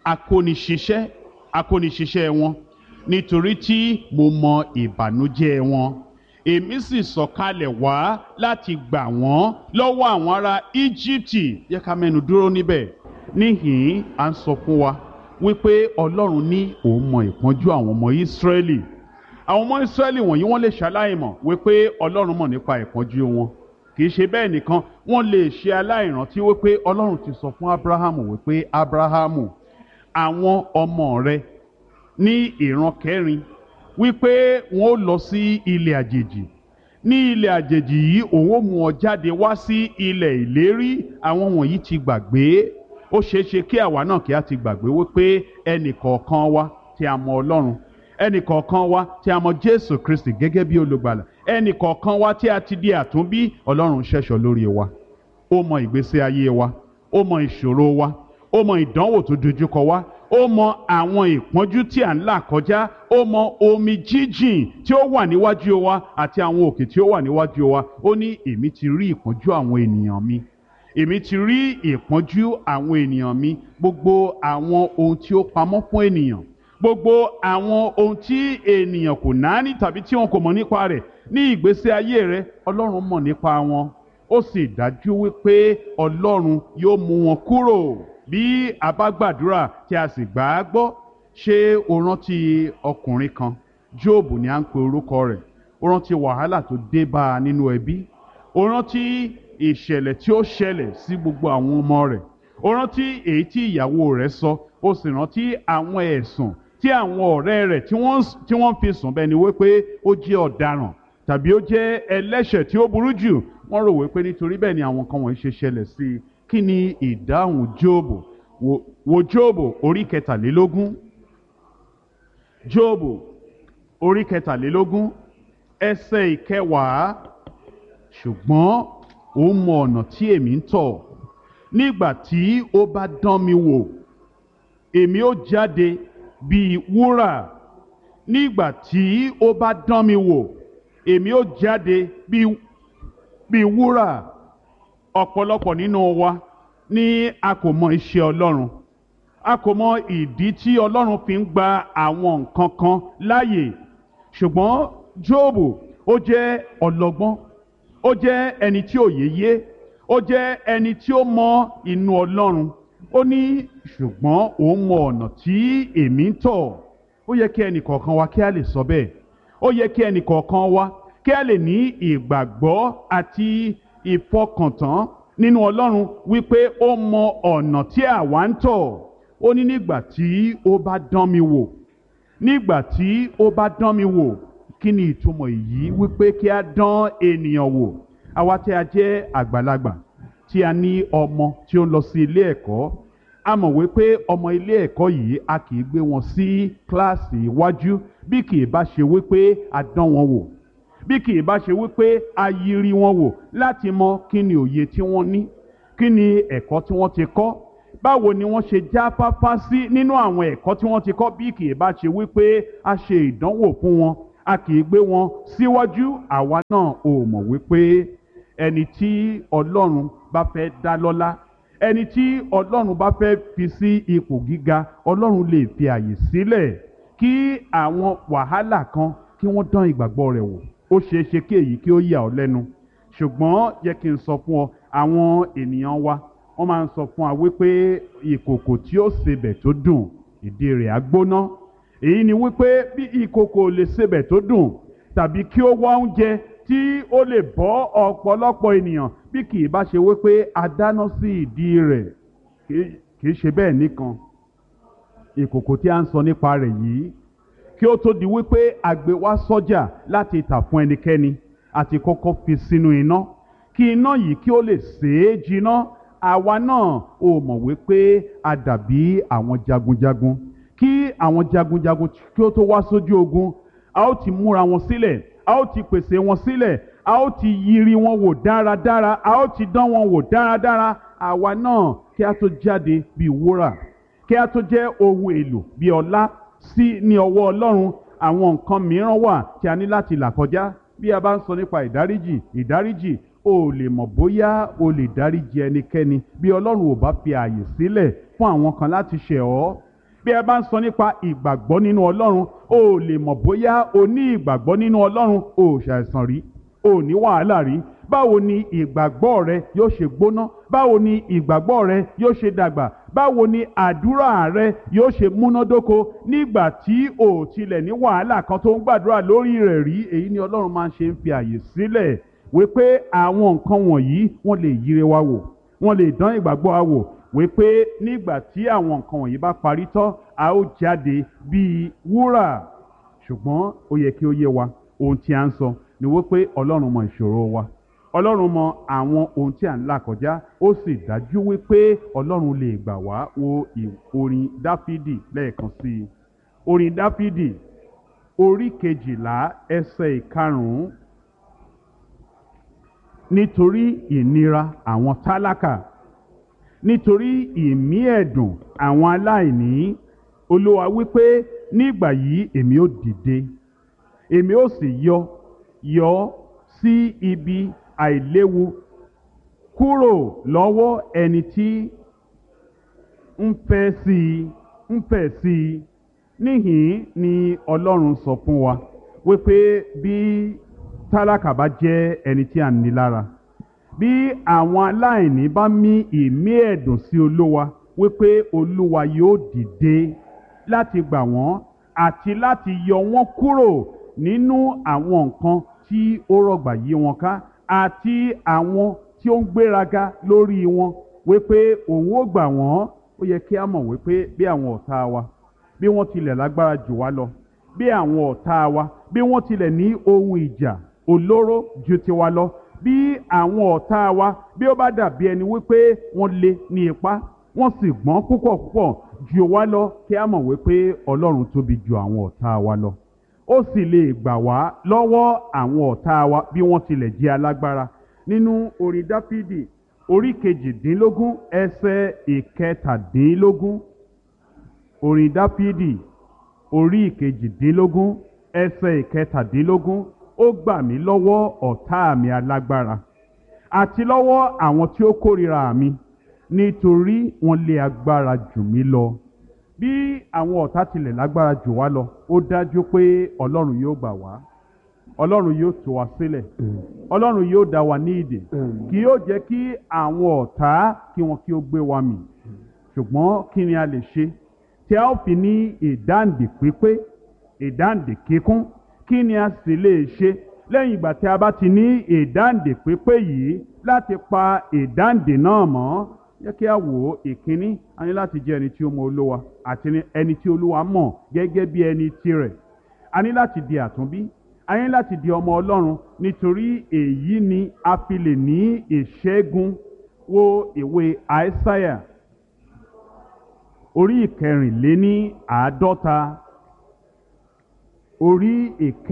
Speaker 2: akóniṣiṣẹ́ wọn, nítorí tí mo mọ ìbànújẹ́ wọn. Èmi sì sọ̀kalẹ̀ wá láti gbà wọ́n lọ́wọ́ àwọn ará Íjíbítì. Yẹ ká mẹ́nu dúró níbẹ̀. Níhìn-ín à ń sọ fún wa wípé Ọlọ́run ní òun mọ ìpọ́njú àwọn ọmọ Ísírẹ́lì. Àwọn ọmọ Ísírẹ́lì wọ̀nyí wọ́n lè ṣaláìmọ̀ wípé Ọlọ́run mọ̀ nípa ìpọ́njú wọn. Kì í ṣe bẹ́ẹ̀ nìkan, wọ́n lè ṣe aláìrántí wípé Ọlọ́run ti sọ fún Ábúráhámù wípé Ábúráhámù, àwọn ọmọ rẹ ní ìran kẹrin wípé wọn ó lọ sí ilẹ̀ àjèjì. Ní ilẹ̀ àjèjì yìí òun ó mú ọ jáde wá sí ilẹ̀ ìlérí. Àwọn wọ̀nyí ti gbàgbé. Ó ṣeé ṣe kí àwa náà kí a ti gbàgbé wípé ẹnì kọ̀ọ̀kan wa tí a mọ Ọlọ́run, ẹnì kọ̀ọ̀kan wa tí a mọ Jésù Kristi gẹ́gẹ́ bí olùgbàlà, ẹnì kọ̀ọ̀kan wa tí a ti di àtúnbí, Ọlọ́run ṣẹ̀ṣọ́ lórí wa. Ó mọ ìgbésí ayé wa, ó mọ ìṣòro wa, ó mọ ìdánwò tó dojúkọ wa, ó mọ àwọn ìpọ́njú tí à ń là kọjá, ó mọ omi jíjìn tí ó wà níwájú wa àti àwọn òkè tí ó wà níwájú wa. Ó ní èmi ti rí ìpọ́njú àwọn ènìyàn mi, èmi ti rí ìpọ́njú àwọn ènìyàn mi. Gbogbo àwọn ohun tí ó pamọ́ fún ènìyàn, gbogbo àwọn ohun tí ènìyàn kò náání tàbí tí wọn kò mọ̀ nípa rẹ̀ ní ìgbésí ayé rẹ̀, Ọlọ́run mọ̀ nípa wọn. Ó sì dájú wípé Ọlọ́run yóò mú wọn kúrò bí a bá gbàdúrà tí a sì gbà á gbọ́. Ṣé o rántí ọkùnrin kan, Jóòbù ni à ń pe orúkọ rẹ̀? O rántí wàhálà tó dé bá a nínú ẹbí? O rántí ìṣẹ̀lẹ̀ tí ó ṣẹlẹ̀ sí gbogbo àwọn ọmọ rẹ̀? O rántí èyí tí ìyàwó rẹ̀ sọ? O sì rántí àwọn ẹ̀sùn tí àwọn ọ̀rẹ́ rẹ̀ tí wọ́n fi sùn bẹ́ẹ̀ ni wípé ó jẹ́ ọ̀daràn tàbí ó jẹ́ ẹlẹ́ṣẹ̀ tí ó burú jù. Wọ́n rò wípé nítorí bẹ́ẹ̀ ni àwọn kan wọ̀nyí ṣe ṣẹlẹ̀ sí i. Kí ni ìdáhùn Jóòbù? Wo Jóòbù orí kẹtàlélógún. Jóòbù orí kẹtàlélógún ẹsẹ̀ ìkẹwàá. Ṣùgbọ́n ó mọ ọ̀nà tí èmi ń tọ̀. Nígbà tí ó bá dán mi wò, èmi ó jáde bíi wúrà. Nígbà tí ó bá dán mi wò, èmi ó jáde bíi wúrà. Ọ̀pọ̀lọpọ̀ nínú wa ni a kò mọ iṣẹ́ Ọlọ́run. A kò mọ ìdí tí Ọlọ́run fi ń gba àwọn nǹkan kan láàyè. Ṣùgbọ́n Jóòbù ó jẹ́ ọlọ́gbọ́n, ó jẹ́ ẹni tí òye yé, ó jẹ́ ẹni tí ó mọ inú Ọlọ́run. Ó ní ṣùgbọ́n òun mọ ọ̀nà tí èmi ń tọ̀. Ó yẹ kí ẹnì kọ̀ọ̀kan wa kí a lè sọ bẹ́ẹ̀. Ó yẹ kí ẹnì kọ̀ọ̀kan wa kí a lè ní ìgbàgbọ́ àti ìfọkàntán nínú Ọlọ́run wípé ó mọ ọ̀nà tí àwa ń tọ̀. Ó ní nígbà tí ó bá dán mi wò, nígbà tí ó bá dán mi wò. Kí ni ìtumọ̀ èyí? Wípé kí a dán ènìyàn wò. Àwa tí a jẹ́ àgbàlagbà, tí a ní ọmọ tí ó ń lọ sí ilé ẹ̀kọ́, a mọ̀ wípé ọmọ ilé ẹ̀kọ́ yìí a kì í gbé wọn sí kíláàsì iwájú bí kì í bá ṣe wípé a dán wọn wò, bí kì í bá ṣe wípé a yiri wọn wò láti mọ kí ni òye tí wọ́n ní, kí ni ẹ̀kọ́ tí wọ́n ti kọ́, báwo ni wọ́n ṣe jáfáfá sí nínú àwọn ẹ̀kọ́ tí wọ́n ti kọ́. Bí kì í bá ṣe wípé a ṣe ìdánwò fún wọn, a kì í gbé wọn síwájú. Àwa náà ò mọ̀ wípé ẹni tí Ọlọ́run bá fẹ́ dá lọ́lá, ẹni tí Ọlọ́run bá fẹ́ fi sí ipò gíga, Ọlọ́run lè fi àyè sílẹ̀ kí àwọn wàhálà kan kí wọ́n dán ìgbàgbọ́ rẹ̀ wò. Ó ṣeé ṣe kí èyí kí ó yà ọ́ lẹ́nu. Ṣùgbọ́n yẹ kí n sọ fún ọ, àwọn ènìyàn wa wọ́n máa ń sọ fún wa wípé ìkòkò tí ó sebẹ̀ tó dùn, ìdí rẹ̀ á gbóná. Èyí ni wípé bí ìkòkò lè sebẹ̀ tó dùn tàbí kí ó wá oúnjẹ tí ó lè bọ́ ọ̀pọ̀lọpọ̀ ènìyàn, bí kì í bá ṣe wípé a dáná sí ìdí rẹ̀. Kì í ṣe bẹ́ẹ̀ nìkan. Ìkòkò tí a ń sọ nípa rẹ̀ yìí, kí ó tó di wípé a gbé wá sọ́jà láti tà fún ẹnikẹ́ni, àti kọ́kọ́ fi sínú iná kí iná yìí kí ó lè sè é jiná. Àwa náà ò mọ̀ wípé a dàbí àwọn jagunjagun kí àwọn jagunjagun kí ó tó wá sójú ogun a ó ti múra wọn sílẹ̀, a ó ti pèsè wọn sílẹ̀, a ó ti yiri wọn wò dáradára, a ó ti dán wọn wò dáradára. Àwa náà kí a tó jáde bí wúrà, kí a tó jẹ́ ohun èlò bí ọlá sí ní ọwọ́ Ọlọ́run, àwọn nǹkan mìíràn wà tí a ní láti là kọjá. Bí a bá ń sọ nípa ìdáríjì, o lè mọ̀ bóyá o lè dáríjì ẹnikẹ́ni bí Ọlọ́run ò bá fi ààyè sílẹ̀ fún àwọn kan láti ṣẹ̀ ọ́. Bí a bá ń sọ nípa ìgbàgbọ́ nínú Ọlọ́run, o lè mọ̀ bóyá o ní ìgbàgbọ́ nínú Ọlọ́run, o ò ṣàìsàn rí, o ò ní wàhálà rí. Báwo ni ìgbàgbọ́ rẹ yóò ṣe gbóná? Báwo ni ìgbàgbọ́ rẹ yóò ṣe dàgbà? Báwo ni àdúrà rẹ yóò ṣe múnádóko nígbà tí o tilẹ̀ ní wàhálà kan tó ń gbàdúrà lórí rẹ̀ rí? Èyí ni Ọlọ́run máa ń ṣe ń fi àyè sílẹ̀ wípé àwọn nǹkan wọ̀nyí wọ́n lè yíre wa wò, wọ́n lè dán ìgbàgbọ́ wa wò, wípé nígbà tí àwọn nǹkan wọ̀nyí bá parí tán a ó jáde bíi wúrà. Ṣùgbọ́n ó yẹ kí ó yé wa ohun tí a ń sọ ni wípé Ọlọ́run mọ ìṣòro wa, Ọlọ́run mọ àwọn ohun tí à ń là kọjá, ó sì dájú wípé Ọlọ́run lè gbà wá. Wo orin Dáfídì lẹ́ẹ̀kan sí i. Orin Dáfídì orí 12 ẹsẹ̀ 5. Nítorí ìnira àwọn tálákà, nítorí ìmí ẹ̀dùn àwọn aláìní, Olúwa wípé nígbà yìí èmi ó dìde, èmi ó sì yọ sí ibi àìléwu kúrò lọ́wọ́ ẹni tí ń fẹ́ sí i. Níhìn ni Ọlọ́run sọ fún wa wípé bí tálákà bá jẹ́ ẹni tí a ní lára, bí àwọn aláìní bá mí ìmí ẹ̀dùn sí Olúwa, wípé Olúwa yóò dìde láti gbà wọ́n àti láti yọ wọ́n kúrò nínú àwọn nǹkan tí ó rọ̀gbà yí wọn ká àti àwọn tí ó ń gbéraga lórí wọn, wípé òun ó gbà wọ́n. Ó yẹ kí a mọ̀ wípé bí àwọn ọ̀tá wa bí wọ́n tilẹ̀ lágbára jù wá lọ, bí àwọn ọ̀tá wa bí wọ́n tilẹ̀ ní ohun ìjà olóró ju tiwa lọ, bí àwọn ọ̀tá wa bí ó bá dàbí ẹni wípé wọ́n lé ní ipá, wọ́n sì gbọ́n púpọ̀ jù wá lọ, kí a mọ̀ wípé Ọlọ́run tóbi ju àwọn ọ̀tá wa lọ. Ó sì lè gbà wá lọ́wọ́ àwọn ọ̀tá wa bí wọ́n tilẹ̀ jẹ́ alágbára. Nínú orin Dáfídì orí 18 ẹsẹ̀ 17. Orin Dáfídì orí 18 ẹsẹ̀ 17. Ó gbà mí lọ́wọ́ ọ̀tá mi alágbára àti lọ́wọ́ àwọn tí ó kórìíra mi, nítorí wọ́n lé agbára jù mí lọ. Bí àwọn ọ̀tá tilẹ̀ lágbára jù wá lọ, ó dájú pé Ọlọ́run yóò gbà wá, Ọlọ́run yóò tú wa sílẹ̀, Ọlọ́run yóò dá wa ní ìdè, kì yóò jẹ́ kí àwọn ọ̀tá kí ó gbé wa mì. Ṣùgbọ́n kí ni a lè ṣe tí a ó fi ní ìdáǹdè pípé, ìdáǹdè kíkún? Kí ni a sì lè ṣe lẹ́yìn ìgbà tí a bá ti ní ìdáǹdè pípé yìí láti pa ìdáǹdè náà mọ́? Jẹ́ kí a wò ó. Ìkíní, a ní láti jẹ́ ẹni tí ó mọ Olúwa àti ẹni tí Olúwa mọ̀ gẹ́gẹ́ bí ẹni tirẹ̀. A ní láti di àtúnbí, a ní láti di ọmọ Ọlọ́run, nítorí èyí ni a fi lè ní ìṣẹ́gun. Wo ìwé Àìsáyà orí 54, orí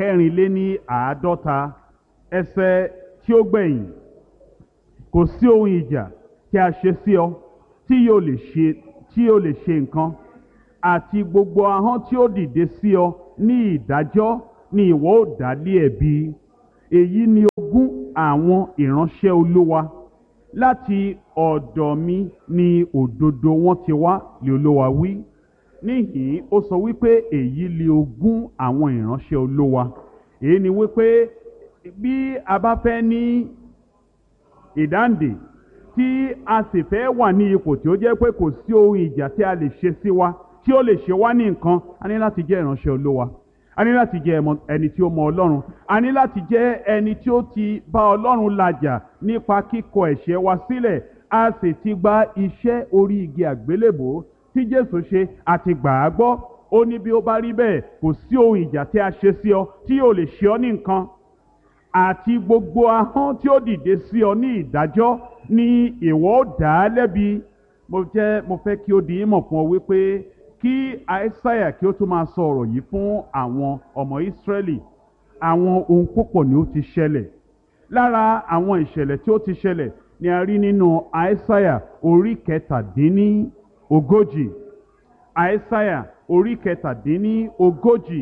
Speaker 2: 54 ẹsẹ̀ tí ó gbẹ̀yìn. Kò sí ohun ìjà tí a ṣe sí ọ tí yóò lè ṣe nǹkan, àti gbogbo ahọ́n tí ó dìde sí ọ ní ìdájọ́ ni ìwọ ó dá lé ẹ̀bi. Èyí ni ogún àwọn ìránṣẹ́ Olúwa, láti ọ̀dọ̀ mi ni òdodo wọn ti wá, lé Olúwa wí. Níhìn ó sọ wípé èyí ni ogún àwọn ìránṣẹ́ Olúwa. Èyí ni wípé bí a bá fẹ́ ní ìdáǹdè tí a sì fẹ́ wà ní ipò tí ó jẹ́ pé kò sí ohun ìjà tí a lè ṣe sí wa tí ó lè ṣe wá ní nǹkan, a ní láti jẹ́ ìránṣẹ́ Olúwa, a ní láti jẹ́ ẹni tí ó mọ Ọlọ́run, a ní láti jẹ́ ẹni tí ó ti bá Ọlọ́run làjà nípa kíkọ ẹ̀ṣẹ̀ wa sílẹ̀. A sì ti gba iṣẹ́ orí igi àgbélébò tí Jésù ṣe àti gbà á gbọ́. Ó ní bí ó bá rí bẹ́ẹ̀, kò sí ohun ìjà tí a ṣe sí ọ tí yóò lè ṣe ọ ní nǹkan, àti gbogbo ahọ́n tí ó dìde sí ọ ní ìdájọ́ ni ìwọ ó dá lẹ́bi. Mo fẹ́ kí ó di ìmọ̀ fún ọ wípé kí àìsáyà kí ó tún máa sọ ọ̀rọ̀ yìí fún àwọn ọmọ Ísírẹ́lì, àwọn ohun púpọ̀ ni ó ti ṣẹlẹ̀. Lára àwọn ìṣẹ̀lẹ̀ tí ó ti ṣẹlẹ̀ ni a rí nínú àìsáyà orí kẹtàdínlógójì. àìsáyà orí kẹtàdínlógójì.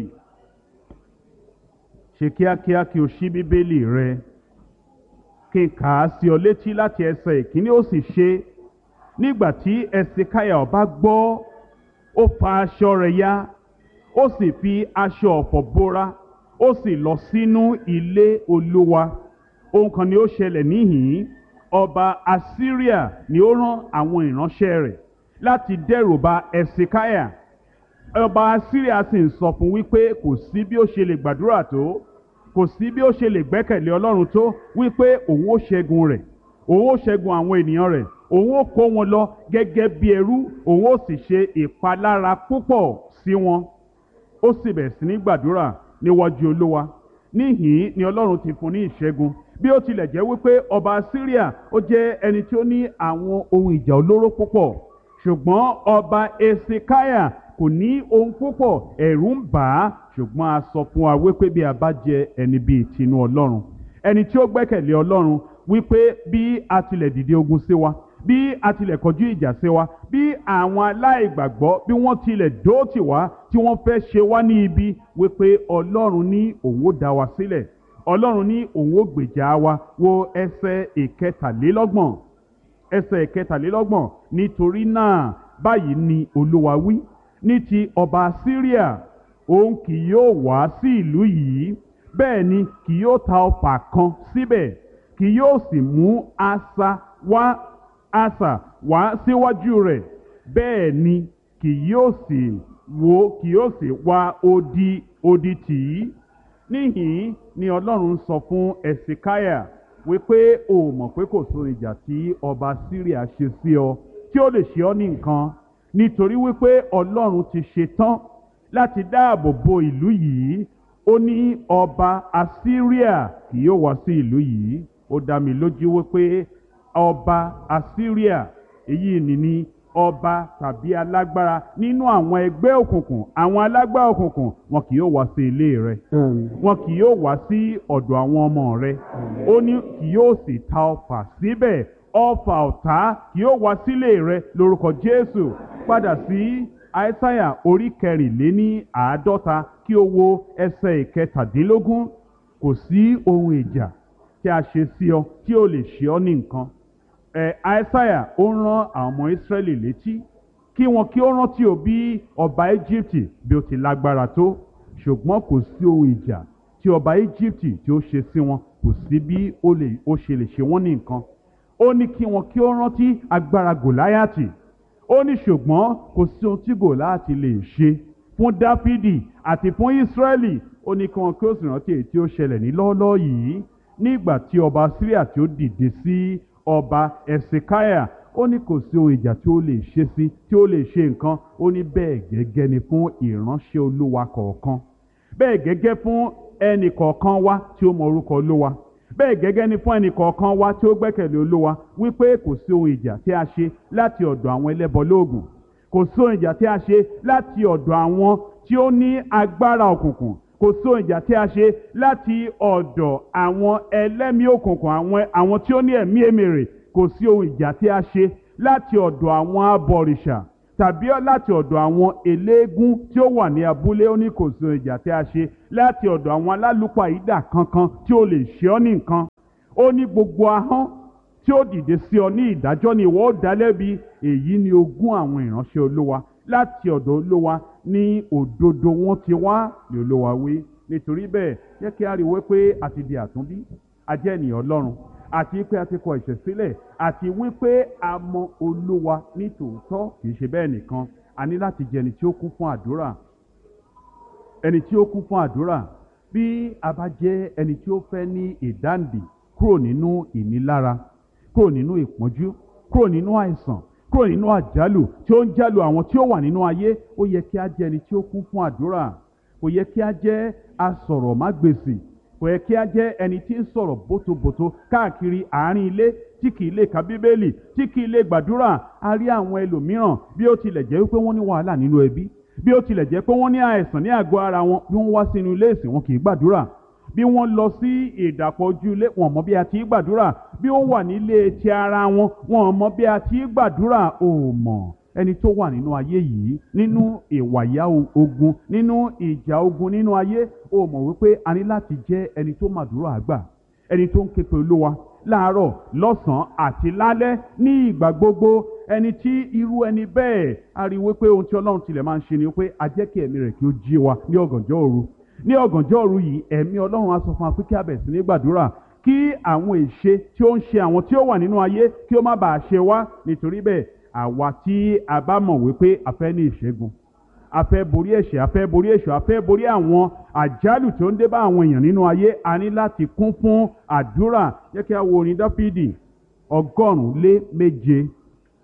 Speaker 2: Ṣe kíákíá kí o ṣí bíbélì rẹ kí n kà á sí ọ létí láti ẹsẹ̀ ìkíní. Ó sì ṣe nígbà tí Ẹsẹkáyà ọba gbọ́, ó fa aṣọ rẹ̀ ya, ó sì fi aṣọ ọ̀fọ̀ bóra, ó sì lọ sínú ilé Olúwa. Ohun kan ni ó ṣẹlẹ̀ níhìn-ín. Ọba Assyria ni ó rán àwọn ìránṣẹ́ rẹ̀ láti dẹ́rù ba Ẹsẹkáyà. Ọba Assyria sì ń sọ fún wípé kò sí bí ó ṣe lè gbàdúrà tó, kò sí bí ó ṣe lè gbẹ́kẹ̀lé Ọlọ́run tó, wípé òun ó ṣẹ́gun rẹ̀, òun ó ṣẹ́gun àwọn ènìyàn rẹ̀, òun ó kó wọn lọ gẹ́gẹ́ bí ẹrú, òun ó sì ṣe ìpalára púpọ̀ sí wọn. Ó sì bẹ̀rẹ̀ sí ní gbàdúrà níwájú Olúwa. Níhìn ni Ọlọ́run ti fún ní ìṣẹ́gun. Bí ó tilẹ̀ jẹ́ wípé ọba Assyria ó jẹ́ ẹni tí ó ní àwọn ohun ìjà olóró púpọ̀, ṣùgbọ́n ọba Ẹsẹkáyà kò ní ohun púpọ̀, ẹ̀rù ń bà á. Ṣùgbọ́n a sọ fún wa wípé bí a bá jẹ́ ẹni bíi tinú Ọlọ́run, ẹni tí ó gbẹ́kẹ̀lé Ọlọ́run, wípé bí a tilẹ̀ dìde ogun sí wa, bí a tilẹ̀ kọjú ìjà sí wa, bí àwọn aláìgbàgbọ́ bí wọ́n tilẹ̀ dóòtì wá tí wọ́n fẹ́ ṣe wá ní ibi, wípé Ọlọ́run ní òun ó dá wa sílẹ̀, Ọlọ́run ní òun ó gbèjà wa. Wo ẹsẹ̀ ìkẹtàlélọ́gbọ̀n. ẹsẹ̀ ìkẹtàlélọ́gbọ̀n. Nítorí náà báyìí ni Olúwa wí, ní ti ọba Assyria, òun kì yóò wá sí ìlú yìí, bẹ́ẹ̀ ni kì yóò ta ọfà kan síbẹ̀, kì yóò sì mú asà wá síwájú rẹ̀, bẹ́ẹ̀ ni kì yóò sì wá odi tì í. Níhìn ni Ọlọ́run sọ fún Ẹsẹkáyà wípé o mọ̀ pé kò sóhun ìjà tí ọba Síríà ṣe sí ọ tí ó lè ṣe ọ́ ní nǹkan, nítorí wípé Ọlọ́run ti ṣe tán láti dáàbò bo ìlú yìí. Ó ní ọba Assyria kì yóò wá sí ìlú yìí. Ó dá mi lójú wípé ọba Assyria, èyí ni ọba tàbí alágbára nínú àwọn ẹgbẹ́ òkùnkùn, àwọn alágbára òkùnkùn, wọn kì yóò wá sí ilé rẹ, wọn kì yóò wá sí ọ̀dọ̀ àwọn ọmọ rẹ. Ó ní kì yóò sì ta ọfà síbẹ̀, ọfà ọ̀tá kì yóò wá sílé rẹ lórúkọ Jésù. Padà sí Àìsáyà orí kẹrìnléníàádọ́ta kí o wo ẹsẹ̀ ìkẹtàdínlógún. Kò sí ohun ìjà tí a ṣe sí ọ tí ó lè ṣe ọ́ ní nǹkan. Àìsáyà ó rán àwọn ọmọ Ísírẹ́lì létí kí wọn kí ó rántí o bí ọba Íjíbítì bí ó ti lágbára tó, ṣùgbọ́n kò sí ohun ìjà tí ọba Íjíbítì tí ó ṣe sí wọn, kò sí bí ó ṣe lè ṣe wọ́n ní nǹkan. Ó ní kí wọn kí ó rántí agbára Gòláyátì. Ó ní ṣùgbọ́n kò sí ohun tí Gòláyátì lè ṣe fún Dáfídì àti fún Ísírẹ́lì. Ó ní kí wọn kí ó sì rántí èyí tí ó ṣẹlẹ̀ ní lọ́ọ́lọ́ọ́ yìí nígbà tí ọba Síríà tí ó dìde sí ọba Ẹsẹkáyà. Ó ní kò sí ohun ìjà tí ó lè ṣe sí, tí ó lè ṣe nǹkan. Ó ní bẹ́ẹ̀ gẹ́gẹ́ ni fún ìránṣẹ́ Olúwa kọ̀ọ̀kan, bẹ́ẹ̀ gẹ́gẹ́ fún ẹnì kọ̀ọ̀kan wa tí ó mọ orúkọ Olúwa, bẹ́ẹ̀ gẹ́gẹ́ ni fún ẹnì kọ̀ọ̀kan wa tí ó gbẹ́kẹ̀lé Olúwa, wípé kò sí ohun ìjà tí a ṣe láti ọ̀dọ̀ àwọn ẹlẹ́bọlóògùn, kò sí ohun ìjà tí a ṣe láti ọ̀dọ̀ àwọn tí ó ní agbára òkùnkùn, kò sí ohun ìjà tí a ṣe láti ọ̀dọ̀ àwọn ẹlẹ́mìí òkùnkùn, àwọn tí ó ní ẹ̀mí èmèrè. Kò sí ohun ìjà tí a ṣe láti ọ̀dọ̀ àwọn abọ̀rìṣà tàbí láti ọ̀dọ̀ àwọn eléégún tí ó wà ní abúlé. Ó ní kò sí ohun ìjà tí a ṣe láti ọ̀dọ̀ àwọn alálùpàídà kankan tí ó lè ṣe ọ́ ní nǹkan. Ó ní gbogbo ahọ́n tí ó dìde sí ọ ní ìdájọ́ ni ìwọ ó dá lẹ́bi. Èyí ni ogún àwọn ìránṣẹ́ Olúwa, láti ọ̀dọ̀ Olúwa ní òdodo wọn ti wá, ní Olúwa wí. Nítorí bẹ́ẹ̀ jẹ́ kí a rí wípé a ti di àtúnbí, a jẹ́ ènìyàn Ọlọ́run, àti pé a ti kọ ẹ̀ṣẹ̀ sílẹ̀, àti wípé a mọ Olúwa ní tòótọ́. Kì í ṣe bẹ́ẹ̀ nìkan, a ní láti jẹ́ ẹni tí ó kún fún àdúrà, ẹni tí ó kún fún àdúrà. Bí a bá jẹ́ ẹni tí ó fẹ́ ní ìdáǹdè kúrò nínú ìnilára, kúrò nínú ìpọ́njú, kúrò nínú àìsàn, kúrò nínú àjálù tí ó ń jálù àwọn tí ó wà nínú ayé, ó yẹ kí a jẹ́ ẹni tí ó kún fún àdúrà. Kò yẹ kí a jẹ́ asọ̀rọ̀mágbèsì, kò yẹ kí a jẹ́ ẹni tí ń sọ̀rọ̀ bótobòto káàkiri àárín ilé tí kì í lè ka bíbélì, tí kì í lè gbàdúrà. A rí àwọn ẹlòmíràn bí ó tilẹ̀ jẹ́ wípé wọ́n ní wàhálà nínú ẹbí, bí ó tilẹ̀ jẹ́ pé wọ́n ní àìsàn ní àgọ́ ara wọn, bí wọ́n wá sínú ilé ìsìn wọn kì í gbàdúrà, bí wọ́n lọ sí ìdàpọ̀ ojú ilé wọn mọ̀ bí a ti í gbàdúrà, bí wọ́n wà nílé ti ara wọn wọn mọ̀ bí a ti í gbàdúrà. Ò mọ̀ ẹni tó wà nínú ayé yìí, nínú ìwàyà ogun, nínú ìjà ogun nínú ayé, ó mọ̀ wípé a ní láti jẹ́ ẹni tó màdúrà àgbà, ẹni tó ń ké pe Olúwa láàárọ̀, lọ́sàn-án àti lálẹ́ ní ìgbà gbogbo. Ẹni tí irú ẹni bẹ́ẹ̀ a rí wípé ohun tí Ọlọ́run tilẹ̀ máa ń ṣe ni wípé a jẹ́ kí ẹ̀mí rẹ̀ kí ó jí wa ní ọ̀gànjọ́ òru. Ní ọ̀gànjọ́ òru yìí ẹ̀mí Ọlọ́run á sọ fún wa pé kí a bẹ̀rẹ̀ sí ní gbàdúrà, kí àwọn ìṣe tí ó ń ṣe àwọn tí ó wà nínú ayé kí ó má bàa ṣe wá. Nítorí bẹ́ẹ̀ àwa tí a bá mọ̀ wípé a fẹ́ ní ìṣẹ́gun, a fẹ́ borí ẹ̀ṣẹ̀, a fẹ́ borí èṣù, a fẹ́ borí àwọn àjálù tí ó ń dé bá àwọn èèyàn nínú ayé, a ní láti kún fún àdúrà. Jẹ́ kí a wo orin Dáfídì 107.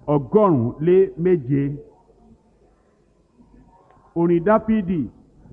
Speaker 2: 107. Orin Dáfídì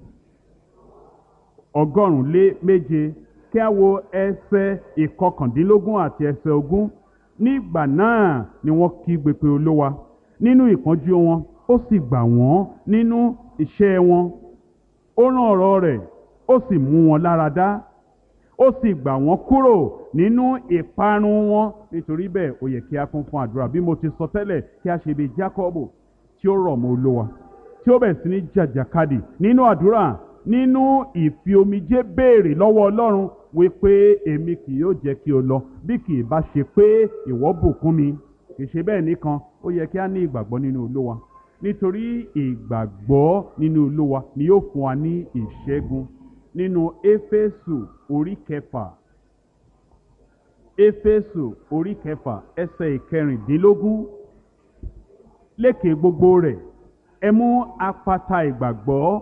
Speaker 2: 107. Kí a wo ẹsẹ̀ 19 àti ẹsẹ̀ 20. Nígbà náà ni wọ́n kígbe pé Olúwa nínú ìpọ́njú wọn, ó sì gbà wọ́n nínú iṣẹ́ wọn. Ó rán ọ̀rọ̀ rẹ̀, ó sì mú wọn lára dá, ó sì gbà wọ́n kúrò nínú ìparun wọn. Nítorí bẹ́ẹ̀ ó yẹ kí a kún fún àdúrà. Bí mo ti sọ tẹ́lẹ̀, kí a ṣe bí Jákọ́bù tí ó rọ̀ mọ́ Olúwa, tí ó bẹ̀rẹ̀ sí ní jàjàkadì nínú àdúrà, nínú ìfi omijé béèrè lọ́wọ́ Ọlọ́run wípé èmi kì yóò jẹ́ kí o lọ bí kì í bá ṣe pé ìwọ bùkún mi. Kì í ṣe bẹ́ẹ̀ nìkan, ó yẹ kí a ní ìgbàgbọ́ nínú Olúwa, nítorí ìgbàgbọ́ nínú Olúwa ni yóò fún wa ní ìṣẹ́gun. Nínú Éfésù orí 6, Éfésù orí 6 ẹsẹ̀ 16. Lékè gbogbo rẹ̀ ẹ mú àpáta ìgbàgbọ́,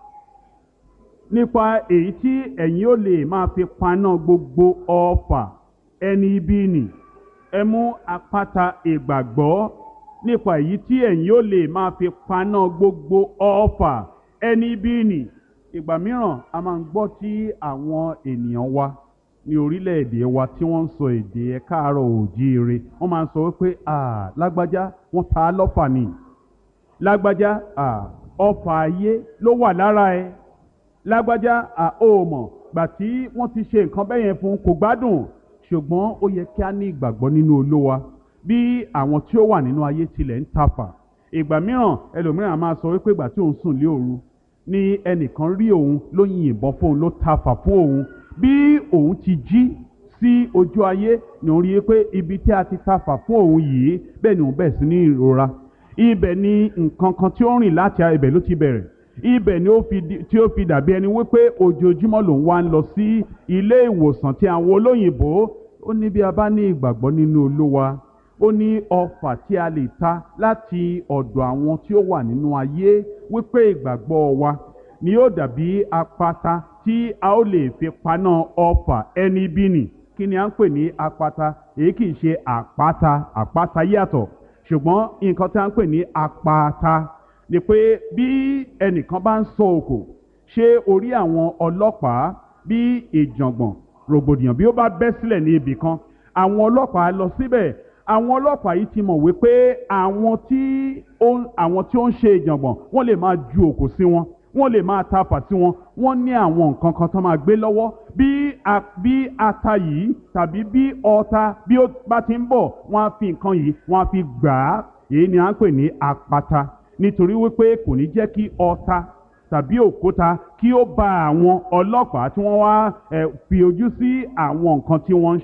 Speaker 2: nípa èyí tí ẹ̀yin ó lè máa fi paná gbogbo ọfà ẹni ibi nì. Ẹ mú àpáta ìgbàgbọ́, nípa èyí tí ẹ̀yin ó lè máa fi paná gbogbo ọfà ẹni ibi nì. Ìgbà mìíràn a máa ń gbọ́ tí àwọn ènìyàn wa ní orílẹ̀-èdè wa tí wọ́n ń sọ èdè ẹ káàárọ̀ oòjíire, wọ́n máa ń sọ wípé lágbájá wọ́n ta á lọ́fà ni, lágbájá ọfà ayé ló wà lára ẹ, lágbájá ó mọ̀ gbà tí wọ́n ti ṣe nǹkan bẹ́yẹn fún kò gbádùn. Ṣùgbọ́n ó yẹ kí a ní ìgbàgbọ́ nínú Olúwa. Bí àwọn tí ó wà nínú ayé tilẹ̀ ń tafà, ìgbà mìíràn ẹlòmíràn máa sọ wípé ìgbà tí òun sùn lé òru ni ẹnìkan rí òun ló yìnbọn fún òun, ló tafà fún òun. Bí òun ti jí sí ojú ayé ni òun rí i pé ibi tí a ti tafà fún òun yìí, bẹ́ẹ̀ ni òun bẹ̀rẹ̀ sí ní ìrora. Ibẹ̀ ni nǹkan kan tí ó rìn láti ibẹ̀ ló ti bẹ̀rẹ̀. Ibẹ̀ ni ó fi dàbí ẹni wípé ojoojúmọ́ lòun wá ń lọ sí ilé ìwòsàn tí àwọn olóyìnbó. Ó ní bí a bá ní ìgbàgbọ́ nínú Olúwa, ó ní ọfà tí a lè ta láti ọ̀dọ̀ àwọn tí ó wà nínú ayé, wípé ìgbàgbọ́ wa ni yóò dàbí àpáta tí a ó lè fi paná ọfà ẹni bí nì. Kí ni à ń pè ní àpáta? Èyí kì í ṣe àpáta, àpáta yàtọ̀. Ṣùgbọ́n nǹkan tí a ń pè ní àpáta ni pé bí ẹnìkan bá ń sọ òkò, ṣé orí àwọn ọlọ́pàá bí ìjàngbọ̀n rògbòdìyàn bí ó bá bẹ́ sílẹ̀ ní ibì kan, àwọn ọlọ́pàá lọ síbẹ̀. Àwọn ọlọ́pàá yìí ti mọ̀ wípé àwọn tí ó ń ṣe ìjàngbọ̀n wọ́n lè máa ju òkò sí wọn, wọ́n lè máa tafà sí wọn. Wọ́n ní àwọn nǹkan kan tó máa gbé lọ́wọ́. Bí ata yìí tàbí bí ọta bí ó bá ti ń bọ̀, wọ́n á fi nǹkan yìí wọ́n á fi gbà á. Èyí ni à ń pè ní àpáta. Nítorí wípé kò ní jẹ́ kí ọta tàbí òkúta kí ó bá àwọn ọlọ́pàá tí wọ́n wá fi ojú sí àwọn nǹkan tí wọ́n ń ṣe.